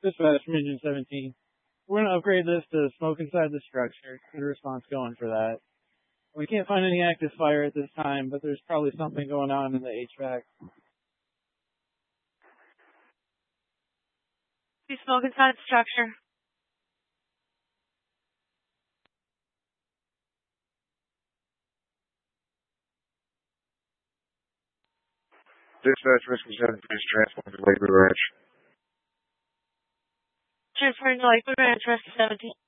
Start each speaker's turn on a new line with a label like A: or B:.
A: Dispatch from Engine 17. We're going to upgrade this to smoke inside the structure. Get a response going for that. We can't find any active fire at this time, but there's probably something going on in the HVAC.
B: See smoke inside the structure.
C: Dispatch, Whiskey 7, please transport to Lakewood Ranch.
B: Transferring to Lakewood Ranch, Rescue 17.